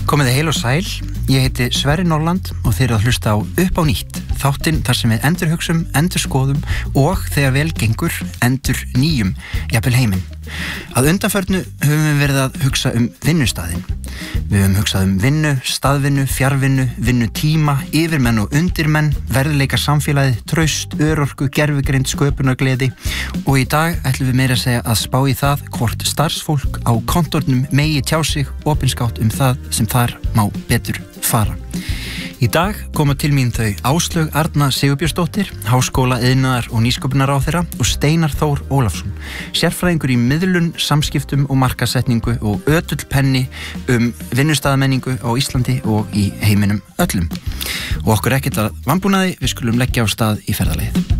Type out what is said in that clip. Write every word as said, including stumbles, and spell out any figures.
Komið þið heil og sæl, ég heiti Sverrir Norland og þið eru að hlusta á Upp á nýtt, þáttinn þar sem við endurhugsum, endurskoðum og þegar vel gengur, endur nýjum, jafnvel heiminn. Að undanförnu höfum við verið að hugsa um vinnustaðinn. Við höfum hugsað um vinnu, staðvinnu, fjarvinnu, vinnutíma, yfirmenn og undirmenn, verðleika samfélagið, traust, örorku, gervigreind, sköpunargleði og í dag ætlum við meira að segja að spá í það hvort starfsfólk á kontornum megi tjá sig opinskátt um það sem þar má betur fara. Í dag koma til mín þau Áslaug Arna Sigurbjörnsdóttir, háskóla, iðnaðar og nýsköpunarráðherra og Steinar Þór Ólafsson, sérfræðingur í miðlun, samskiptum og markaðssetningu og ötull penni um vinnustaðamenningu á Íslandi og í heiminum öllum. Og okkur ekkert að vanbúnaði, við skulum leggja á stað í ferðalagið.